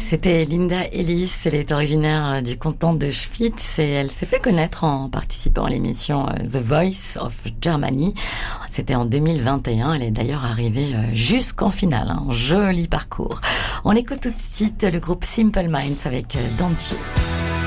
C'était Linda Ellis, elle est originaire du canton de Schwyz et elle s'est fait connaître en participant à l'émission The Voice of Germany. C'était en 2021, elle est d'ailleurs arrivée jusqu'en finale, un joli parcours. On écoute tout de suite le groupe Simple Minds avec Don't You.